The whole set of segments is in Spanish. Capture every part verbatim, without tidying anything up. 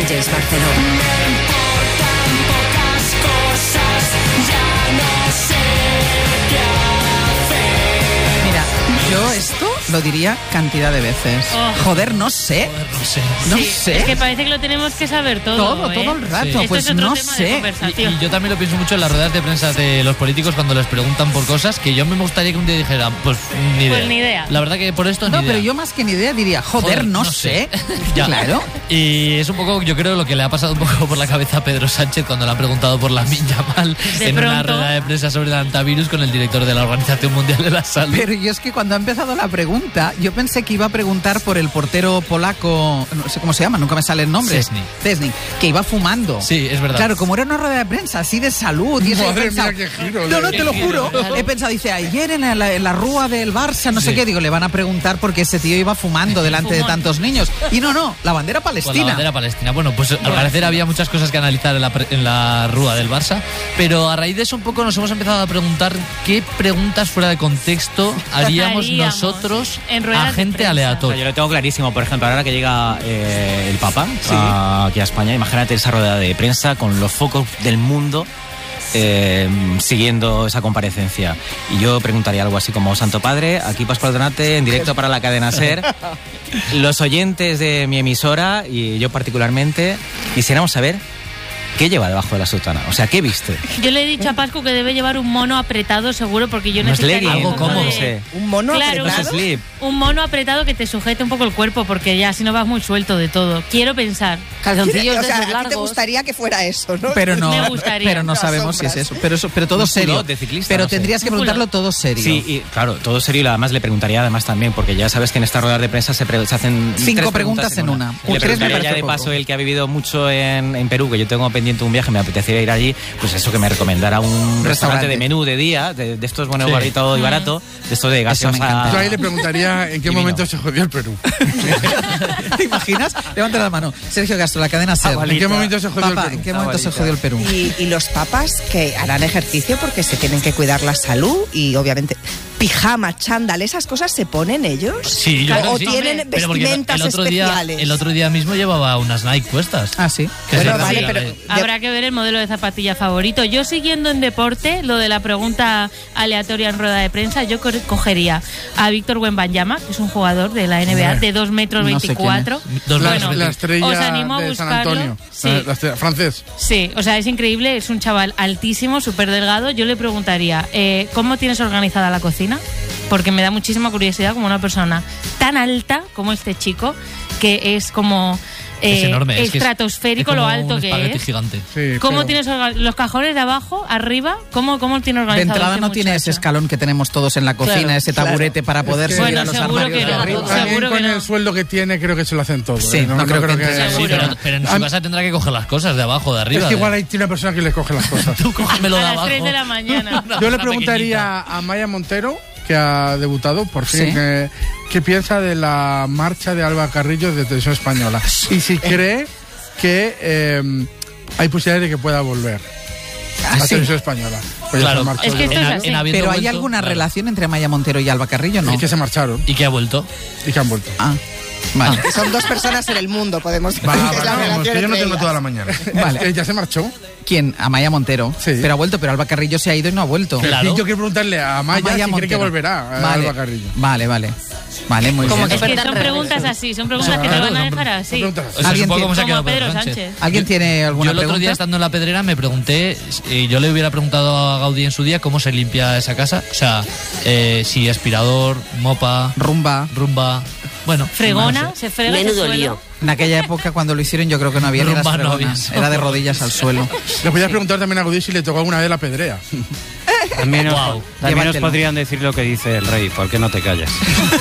Reyes Barceló. Yo esto lo diría cantidad de veces. Oh. Joder, no sé. Joder, no sé. No sí, sé. Es que parece que lo tenemos que saber todo. Todo, ¿eh? todo el rato. Sí. Pues Esto es otro no tema sé. de conversación. Y, y yo también lo pienso mucho en las ruedas de prensa de los políticos cuando les preguntan por cosas que yo me gustaría que un día dijeran, pues ni idea. Pues ni idea. La verdad que por esto No, ni idea. pero yo más que ni idea diría, joder, Joder, no, no sé. sé. Ya. Claro. Y es un poco, yo creo, lo que le ha pasado un poco por la cabeza a Pedro Sánchez cuando le han preguntado por la Yamal De en pronto. una rueda de prensa sobre el antivirus con el director de la Organización Mundial de la Salud. Pero yo es que cuando ha empezado la pregunta, yo pensé que iba a preguntar por el portero polaco, no sé cómo se llama, nunca me sale el nombre. Szczesny. Szczesny, que iba fumando. Sí, es verdad. Claro, como era una rueda de prensa así de salud. Y eso Madre he pensado, mía, qué giro, No, no, qué te lo giro. juro. He pensado, dice, ayer en la, en la rúa del Barça, no sé Sí. qué, digo, le van a preguntar porque ese tío iba fumando delante de tantos niños. Y no, no, la bandera Con la palestina. bandera palestina. Bueno, pues al parecer había muchas cosas que analizar en la, pre- en la rúa del Barça, pero a raíz de eso un poco nos hemos empezado a preguntar qué preguntas fuera de contexto haríamos, Haríamos nosotros en ruedas a de gente prensa. O sea, aleatoria. yo lo tengo clarísimo, por ejemplo, ahora que llega eh, el Papa a- aquí a España, imagínate esa rueda de prensa con los focos del mundo eh, siguiendo esa comparecencia. Y yo preguntaría algo así como, Santo Padre, aquí Pascual Donate, en directo para la cadena SER. Los oyentes de mi emisora, y yo particularmente, quisiéramos saber qué lleva debajo de la sotana. O sea, ¿qué viste? Yo le he dicho a Pascu que debe llevar un mono apretado seguro porque yo Unos necesitaría leggings, un algo poco cómodo, de- no sé. Un mono Claro, Unos apretado. slip. Un mono apretado que te sujete un poco el cuerpo porque ya si no vas muy suelto de todo. Quiero pensar. Calzoncillos o sea, a ti te gustaría que fuera eso, ¿no? Pero no, Me gustaría. pero no Las sabemos si es sombras. eso. Pero, eso, pero todo Un serio. culot de ciclista, pero no sé. tendrías que Un preguntarlo culot. todo serio. Sí, y claro, todo serio, y además le preguntaría además también, porque ya sabes que en estas ruedas de prensa se, pre- se hacen Cinco tres preguntas en una. Y le Tres me preguntaría ya parece de poco. paso, el que ha vivido mucho en, en Perú, que yo tengo pendiente un viaje, me apetecería ir allí, pues eso, que me recomendara un restaurante, Restaurante. de menú de día, de, de estos bueno, Sí. barito y barato, de estos de Eso me encanta. gaseosa. Yo ahí le preguntaría en qué Y vino. momento se jodió el Perú. ¿Te imaginas? Levanta la mano. Sergio Castro, la cadena SER. ¿En qué momento se jodió Papá, el Perú? ¿en qué momento se Abuelita. jodió el Perú? Y, y los papas que harán ejercicio porque se tienen que cuidar la salud y obviamente pijama, chándal, esas cosas se ponen ellos. Sí, yo o creo que sí. tienen Pero porque vestimentas el otro día, especiales. el otro día mismo llevaba unas Nike puestas. Ah, sí. Que Bueno, es vale, la pero- de- Habrá que ver el modelo de zapatilla favorito. Yo siguiendo en deporte, lo de la pregunta aleatoria en rueda de prensa, yo co- cogería a Víctor Wembanyama, que es un jugador de la N B A Hombre, de dos metros no sé quién veinticuatro. Dos La, metros la veinte. estrella os animo a de San buscarlo. Antonio. Sí. La- la estrella- francés. Sí, o sea, es increíble, es un chaval altísimo, súper delgado. Yo le preguntaría, eh, ¿cómo tienes organizada la cocina? Porque me da muchísima curiosidad como una persona tan alta como este chico, que es como eh, Es enorme. es que es- estratosférico es lo como alto un que espagueti es. gigante. Sí, ¿Cómo pero- tienes orga- los cajones de abajo, arriba? ¿Cómo, cómo tiene De organizado entrada este no tiene ese muchacho? escano que tenemos todos en la cocina, Claro, ese taburete para poder que- subir Bueno, a los seguro armarios que de no. arriba. También Seguro con que no. el sueldo que tiene creo que se lo hacen todo. Sí, ¿eh? no creo que entre- Sí, Seguro. pero, pero en su Ah, casa tendrá que coger las cosas de abajo, de arriba. Es que igual de- hay una persona que les coge las cosas. Tú cógemelo A de las abajo. tres de la mañana. Una Yo le cosa preguntaría a Maya Montero, que ha debutado por fin, Sí. que- qué piensa de la marcha de Alba Carrillo de Televisión Española. Y si cree que eh, hay posibilidades de que pueda volver Ah, a la sí. Televisión Española. Pues ya Claro. se marchó. Es que esto En es ha- así. en habiendo Pero ¿hay vuelto, alguna claro. relación entre Maya Montero y Alba Carrillo? No. Y que se marcharon Y que ha vuelto. y que han vuelto. Ah, vale. Que son dos personas en el mundo, podemos Va, decir va, que es la vamos, relación que yo no entre tengo ellas. toda la mañana. Vale. Eh, ya se marchó. ¿Quién? A Maya Montero. Sí. Pero ha vuelto, pero Alba Carrillo se ha ido y no ha vuelto. Claro. Y yo quiero preguntarle a Maya, A Maya si cree que Montero. volverá a Vale. Alba Carrillo. Vale, vale. Vale, muy Como bien. que Es que Tan son reales. preguntas así, son preguntas que te Claro, van a son dejar Son así. preguntas O así. sea, es ¿Alguien un poco tiene- como se ha Como quedado Pedro Pedro Sánchez. Sánchez. ¿Alguien tiene alguna Yo el otro pregunta? día estando en la pedrera me pregunté, y yo le hubiera preguntado a Gaudí en su día cómo se limpia esa casa. O sea, eh, si aspirador, mopa, Rumba. rumba. Bueno, Fregona, no sé. se frega ese Menudo suelo. lío. En aquella época cuando lo hicieron yo creo que no había ni las Rumba no había. fregonas. Era de rodillas al suelo. Le podías preguntar también a Godí si le tocó alguna vez la pedrea. También, os, Guau. también os Llévatelo. podrían decir lo que dice el rey, ¿por qué no te callas?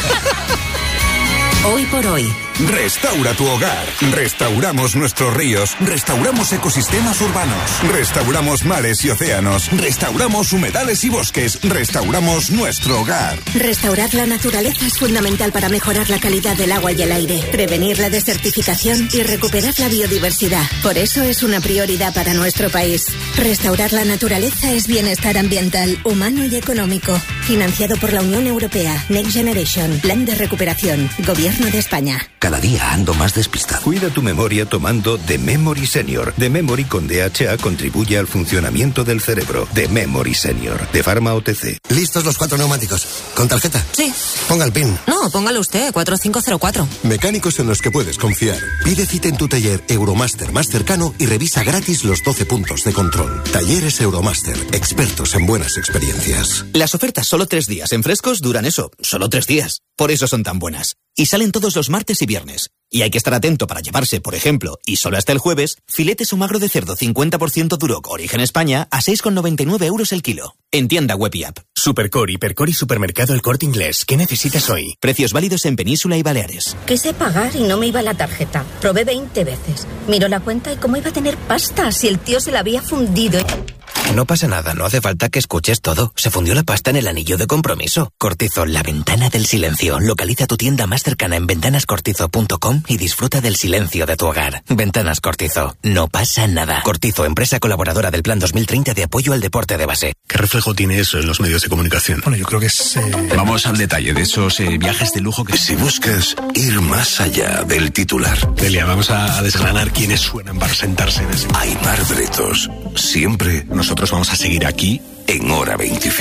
Hoy por hoy. Restaura tu hogar. Restauramos nuestros ríos. Restauramos ecosistemas urbanos. Restauramos mares y océanos. Restauramos humedales y bosques. Restauramos nuestro hogar. Restaurar la naturaleza es fundamental para mejorar la calidad del agua y el aire, prevenir la desertificación y recuperar la biodiversidad. Por eso es una prioridad para nuestro país. Restaurar la naturaleza es bienestar ambiental, humano y económico. Financiado por la Unión Europea. Next Generation. Plan de recuperación. Gobierno de España. Cada día ando más despistado. Cuida tu memoria tomando The Memory Senior. The Memory con D H A contribuye al funcionamiento del cerebro. The Memory Senior, de Pharma O T C. ¿Listos los cuatro neumáticos? ¿Con tarjeta? Sí. Ponga el PIN. No, póngalo usted, cuatro cinco cero cuatro. Mecánicos en los que puedes confiar. Pide cita en tu taller Euromaster más cercano y revisa gratis los doce puntos de control. Talleres Euromaster, expertos en buenas experiencias. Las ofertas solo tres días en Frescos duran eso, solo tres días. Por eso son tan buenas. Y salen todos los martes y viernes. Y hay que estar atento para llevarse, por ejemplo, y solo hasta el jueves, filetes o magro de cerdo cincuenta por ciento Duroc Origen España a seis con noventa y nueve euros el kilo. En tienda web y app. Supercore, Hipercore y Supermercado El Corte Inglés. ¿Qué necesitas hoy? Precios válidos en Península y Baleares. Quise pagar y no me iba la tarjeta. Probé veinte veces. Miró la cuenta y cómo iba a tener pasta si el tío se la había fundido. No pasa nada, no hace falta que escuches todo. Se fundió la pasta en el anillo de compromiso. Cortizo, la ventana del silencio. Localiza tu tienda más cercana en ventanas cortizo punto com y disfruta del silencio de tu hogar. Ventanas Cortizo. No pasa nada. Cortizo, empresa colaboradora del Plan dos mil treinta de apoyo al deporte de base. ¿Qué reflejo tiene eso en los medios de comunicación? Bueno, yo creo que es... Eh... Vamos al detalle de esos eh, viajes de lujo que... Si buscas ir más allá del titular... Delia, vamos a, a desgranar quiénes suenan para sentarse en ese... Aimar Bretos. Siempre... Nosotros vamos a seguir aquí en Hora veinticinco.